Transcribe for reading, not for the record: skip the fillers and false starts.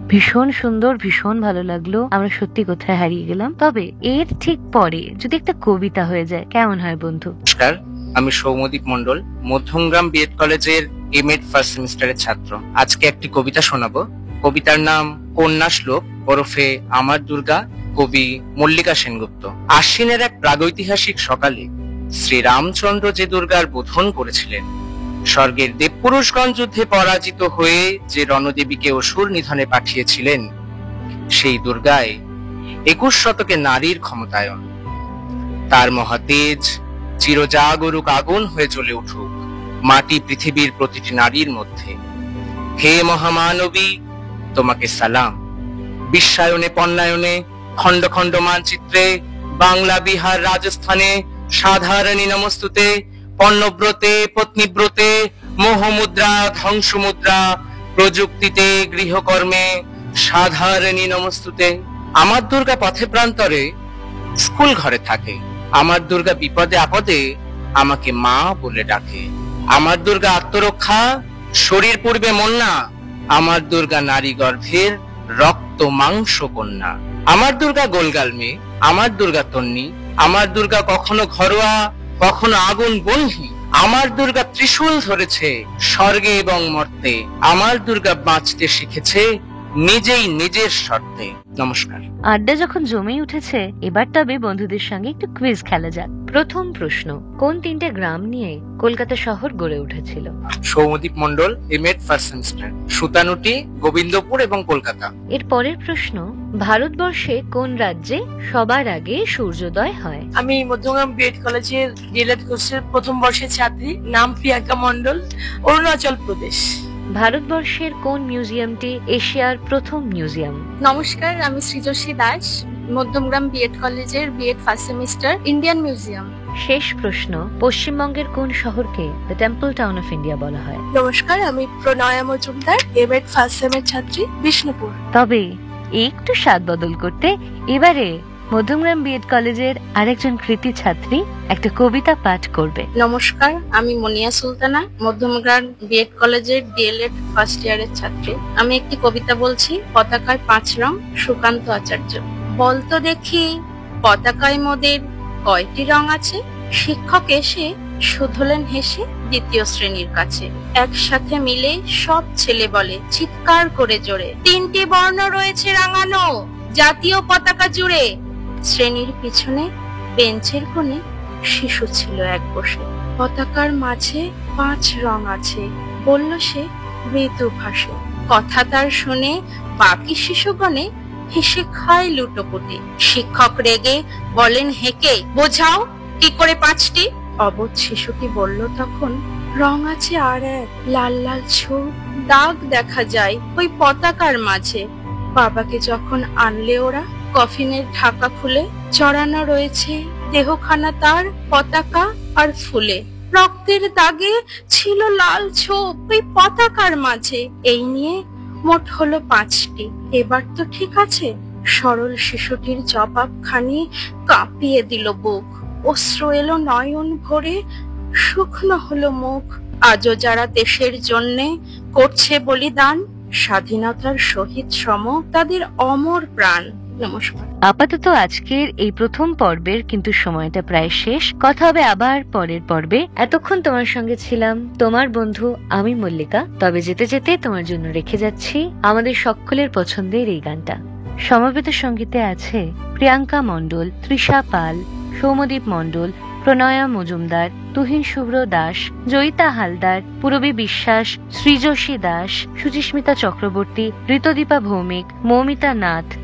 ভীষণ সুন্দর, ভীষণ ভালো লাগলো। আমরা সত্যি কোথায় হারিয়ে গেলাম। তবে এর ঠিক পরে যদি একটা কবিতা হয়ে যায় কেমন হয় বন্ধু? নমস্কার, আমি সৌম্যদীপ মন্ডল, মধ্যমগ্রাম বিএড কলেজের এমএড ফার্স্ট সেমিস্টারের ছাত্র। আজকে একটি কবিতা শোনাবো। কবিতার নাম কন্যা শ্লোক ওরফে আমার দুর্গা, কবি মল্লিকা সেনগুপ্ত। আশ্বিনের এক প্রাগৈতিহাসিক সকালে শ্রীরামচন্দ্র যে দুর্গার বোধন করেছিলেন, স্বর্গের দেবপুরুষগণ যুদ্ধে পরাজিত হয়ে যে রণদেবীকে অসুর নিধনে পাঠিয়েছিলেন, সেই দুর্গায় 21 শতকে নারীর ক্ষমতায়ন। তার মহাতেজ চিরজাগরুক আগুন হয়ে জ্বলে উঠুক মাটি পৃথিবীর প্রতিটি নারীর মধ্যে। হে মহামানবী, তোমাকে সালাম। বিশ্বায়নে পণ্যায়নে খণ্ড খণ্ড মানচিত্রে বাংলা, বিহার, রাজস্থানে সাধারণী নমস্তুতে, পণ্যব্রতে, পত্নীব্রতে, মোহমুদ্রা, ধ্বংসমুদ্রা, প্রযুক্তিতে, গৃহকর্মে সাধারণী নমস্তুতে। আমার দুর্গা পথে প্রান্তরে স্কুল ঘরে থাকে। আমার দুর্গা বিপদে আপদে আমাকে মা বলে ডাকে। আমার দুর্গা আত্মরক্ষা, শরীর পূর্বে মন্না। আমার দুর্গা নারী গর্ভের রক্ত মাংস কন্যা। আমার দুর্গা গোলগাল মেয়ে, আমার দুর্গা তন্নি। আমার দুর্গা কখনো ঘরোয়া, কখনো আগুন বহ্নি। আমার দুর্গা ত্রিশূল ধরেছে স্বর্গে এবং মর্তে। আমার দুর্গা বাঁচতে শিখেছে নিজেই নিজের শর্তে। নমস্কার। আড্ডা যখন জমেই উঠেছে, এবার তবে বন্ধুদের সঙ্গে একটু কুইজ খেলা যাক। প্রথম প্রশ্ন, কোন 3টে গ্রাম নিয়ে কলকাতা শহর গড়ে উঠেছিল? Soumyadip Mondal, M.Ed. first semester. Sutanuti, Gobindapur এবং কলকাতা। এর পরের প্রশ্ন, ভারতবর্ষে কোন রাজ্যে সবার আগে সূর্যোদয় হয়? আমি মধ্যমগ্রাম বিএড কলেজের ডিএলএড কোর্সের প্রথম বর্ষের ছাত্রী, নাম প্রিয়াঙ্কা মন্ডল, অরুণাচল প্রদেশ। ভারতবর্ষের কোন মিউজিয়ামটি এশিয়ার প্রথম মিউজিয়াম? নমস্কার, আমি সৃজস্বী দাস, মধ্যমগ্রাম বিএড কলেজের BEd first semester, Indian museum. শেষ প্রশ্ন, পশ্চিমবঙ্গের কোন শহরকে the temple town of India বলা হয়? নমস্কার, আমি প্রণয়া মজুমদার, এমএড ফার্স্ট সেমের ছাত্রী, বিষ্ণুপুর। তবে একটু স্বাদ বদল করতে এবারে মধ্যমগ্রাম বিএড কলেজের আরেকজন কৃতি ছাত্রী একটা কবিতা পাঠ করবে। নমস্কার, আমি মনিয়া সুলতানা, মধ্যমগ্রাম বিএড কলেজের ডিএলএড ফার্স্ট ইয়ারের ছাত্রী। আমি একটি কবিতা বলছি, পতাকায় 5 রং, সুকান্ত আচার্য। বলতো দেখি পতাকায় মোদের কয়টি রং আছে? শিক্ষক এসে শুধলেন হেসে দ্বিতীয় শ্রেণীর কাছে। একসাথে মিলে সব ছেলে বলে চিৎকার করে জোরে, 3টি বর্ণ রয়েছে রাঙানো জাতীয় পতাকা জুড়ে। শ্রেণীর পিছনে বেঞ্চের কোণে শিশু ছিল এক বসে। পতাকার মাঝে 5 রং আছে, বলল সে মৃদু ভাষে। কথা তার শুনে বাকি শিশুগণে হেসে খায় লুটোপুটি। শিক্ষক রেগে বলেন হেকে, বোঝাও কি করে 5টি? অবোধ শিশুটি বলল তখন, রং আছে আর এক, লাল লাল ছোপ দাগ দেখা যায় ওই পতাকার মাঝে। বাবাকে যখন আনলে ওরা, কফিনের ঢাকা খুলে চড়ানো রয়েছে দেহখানা তার পতাকা আর ফুলে। রক্তের দাগে ছিল লাল ছোপ ওই পতাকার মাঝে। এই নিয়ে মোট হলো 5টি। এবার তো ঠিক আছে? সরল শিশুটির জবাবখানি কাঁপিয়ে দিল বুক। অশ্রু এলো নয়ন ভরে, শুকনো হলো মুখ। আজও যারা দেশের জন্যে করছে বলিদান, স্বাধীনতার শহীদ সম তাদের অমর প্রাণ। নমস্কার। আপাতত আজকের এই প্রথম পর্বের কিন্তু সময়টা প্রায় শেষ। কথা হবে আবার পরের পর্বে। এতক্ষণ তোমার সঙ্গে ছিলাম তোমার বন্ধু আমি মল্লিকা। তবে যেতে যেতে তোমার জন্য রেখে যাচ্ছি আমাদের সকলের পছন্দের এই গানটা। সমবেত সঙ্গীতে আছে প্রিয়াঙ্কা মন্ডল, তৃষা পাল, সৌম্যদীপ মন্ডল, প্রণয়া মজুমদার, তুহিন শুভ্র দাস, জয়িতা হালদার, পূরবী বিশ্বাস, সৃজস্বী দাস, সুচিস্মিতা চক্রবর্তী, ঋতদীপা ভৌমিক, মৌমিতা নাথ,